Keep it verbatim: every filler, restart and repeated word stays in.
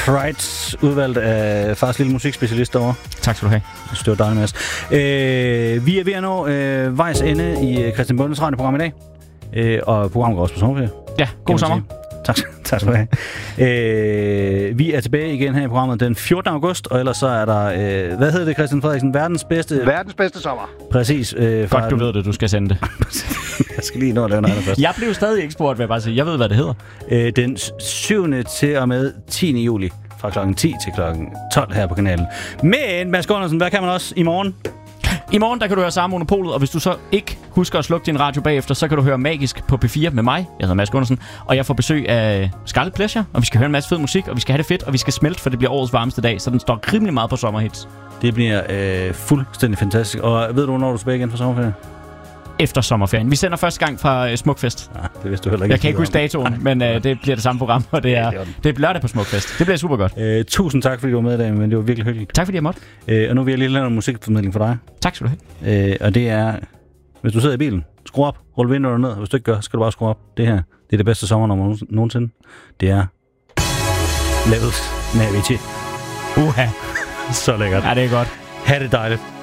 Frights, udvalgt af fars lille musikspecialist derovre. Tak skal du have. Det var dejligt, Mads. Øh, vi er ved at nå øh, vejs ende i Christian Bondes radioprogram i dag. Øh, og programmet går også på sommerferie. Ja, god sommer. Tak, tak skal du have. Øh, vi er tilbage igen her i programmet den fjortende august, og ellers så er der, øh, hvad hedder det, Christian Frederiksen? Verdens bedste... Verdens bedste sommer. Præcis. Øh, Godt, du ved det, du skal sende det. Jeg skal lige nå at lave noget andet først. Jeg blev stadig ikke spurgt, vil jeg bare sige. Jeg ved, hvad det hedder. Øh, den syvende til og med tiende juli, fra klokken ti til klokken tolv her på kanalen. Men, Mads Gundersen, hvad kan man også i morgen? I morgen, der kan du høre Sara Monopolet, og hvis du så ikke husker at slukke din radio bagefter, så kan du høre Magisk på P fire med mig. Jeg hedder Mads Gundersen, og jeg får besøg af Scarlet Pleasure, og vi skal høre en masse fed musik, og vi skal have det fedt, og vi skal smelte, for det bliver årets varmeste dag, så den står rimelig meget på sommerhits. Det bliver øh, fuldstændig fantastisk. Og ved du, når du er tilbage igen fra sommerferien? Efter sommerferien. Vi sender første gang fra uh, Smukfest. Ja, det vidste du heller ikke. Jeg kan ikke huske datoen, men uh, det bliver det samme program, og det er, det er lørdag på Smukfest. Det bliver super godt. Øh, tusind tak, fordi du var med i dag, men det var virkelig hyggeligt. Tak fordi jeg måtte. Øh, og nu vil jeg lige lave en musikformidling for dig. Tak skal du have. Øh, og det er, hvis du sidder i bilen, skru op, rul vinduerne ned. Hvis du ikke gør, skal du bare skrue op. Det her, det er det bedste sommernummer nogensinde. Det er Levels med Avicii. Uha. Så lækkert. Ja, det er godt. Ha' det dejligt.